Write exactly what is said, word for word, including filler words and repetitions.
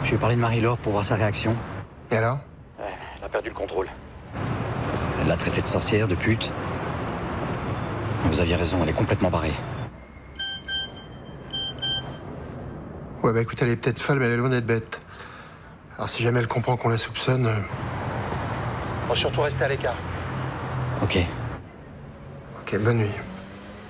Je vais parler de Marie-Laure pour voir sa réaction. Et alors? Ouais, elle a perdu le contrôle. Elle l'a traitée de sorcière, de pute. Vous aviez raison, elle est complètement barrée. Ouais, bah écoute, elle est peut-être folle, mais elle est loin d'être bête. Alors si jamais elle comprend qu'on la soupçonne... Euh... Faut surtout rester à l'écart. Ok. Ok, bonne nuit.